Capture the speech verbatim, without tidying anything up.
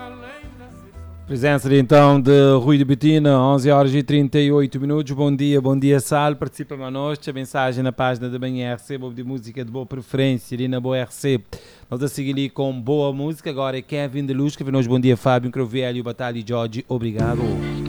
Presença então de Rui de Betina, onze horas e trinta e oito minutos. Bom dia, bom dia Sal, participa conosco. A mensagem na página da manhã R C, de música de boa preferência ali na boa R C. Nós a seguir ali com boa música. Agora é Kevin de Luz, que vem hoje. Bom dia Fábio, Crovelho, Batalha e Jorge, obrigado.